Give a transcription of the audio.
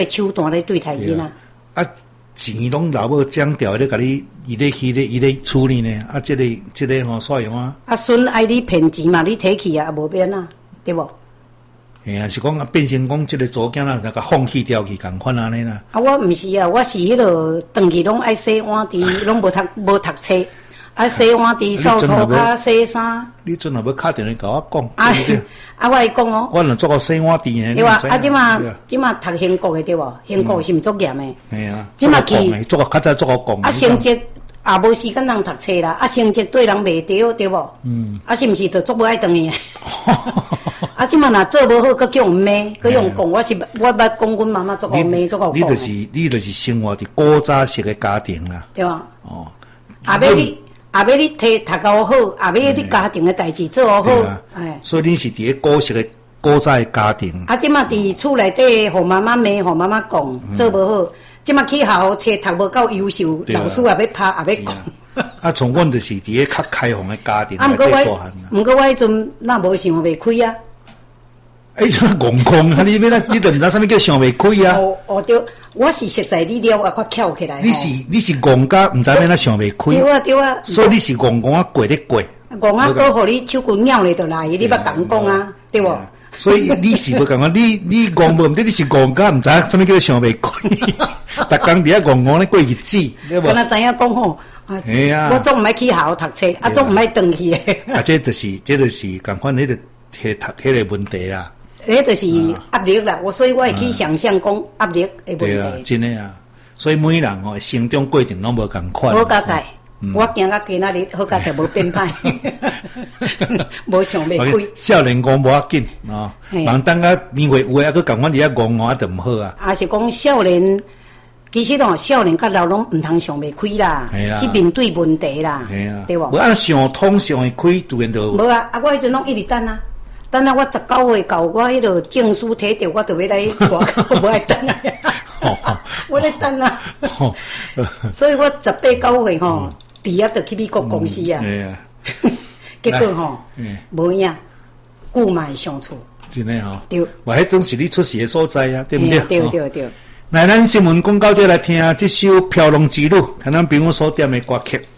手段咧对待囡仔。 啊，钱拢老母奖调咧，甲你伊咧处理呢？啊，这个吼煞用啊？ 啊，孙爱你骗钱嘛，你提去啊，无免啊，对无？ 嘿啊，是讲啊，变成讲这个组囝啦，那个放弃掉去共款安尼啦。 啊，我毋是啊，我是迄落转去拢爱洗碗池，拢无读册，啊洗碗池、扫涂骹、洗衫。 你阵也要敲电话甲我讲， 啊对不对？ 啊，我会讲哦。 我若做个洗碗池诶， 对啊，啊，即马读兴国诶对无？兴国是毋足严诶。 系啊， 即马去做个较早做个讲。 啊，成绩也无时间人读册啦，啊，成绩对人袂着，对无？啊，是毋是着足无爱当伊？啊，即马若做无好，佮叫人骂，佮用讲，我捌讲阮妈妈足够骂，足够讲。 你就是生活伫古早式诶家庭啦， 对啊。 哦， 也要你读到好，也要你家庭诶代志做好，哎。 所以你是伫个古早诶家庭。 啊，即马伫厝内底，互妈妈骂，互妈妈讲，做无好。即马去校册读无够优秀，老师也要拍，也要讲。 啊，从阮就是伫个较开放诶家庭。 啊，毋过我迄阵那无想袂开啊。 哎，像戆戆啊！你要你都毋知啥物叫想袂开啊？ 哦对，我是熟悉你了，我较翘起来。 你是戆家，毋知要哪想袂开。 对啊对啊。 所以你是戆戆啊，过咧过。 戆啊，搁互你手骨咬咧就来，你捌共讲啊，对无？ 所以你是要共讲，你戆无毋对，你是戆家，毋知啥物叫想袂开。逐工伫遐戆戆咧过日子，对无？ 敢若知影讲吼，我总毋爱去校读册，啊总毋爱转去诶。 啊，这就是共款迄个迄个问题啦。 迄就是压力啦，所以我会去想象讲压力的问题。 对啊，真诶啊！所以每人吼成长过程拢无共款。 好佳哉，我行到今仔日好佳哉无变歹，无想袂开。 少年讲无要紧啊，人等到年岁有诶，还佫共阮伫遐戆啊，就毋好啊。 啊是讲少年，其实吼少年甲老拢毋通想袂开啦，去面对问题啦，对无？ 无按想通想会开，自然就。 无啊，啊我迄阵拢一直等啊。等到我19岁到我迄个证书摕到，我就要来外口，无爱等啊！我咧等啊！所以我18、19岁吼，毕业就去美国公司啊。结果吼，无影，久嘛会相处。 真诶吼。 对。 哇，迄种是你出事诶所在啊，对不对？ 对。 来，咱新闻广告节来听这首《飘浪之旅》，看咱朋友所点诶歌曲。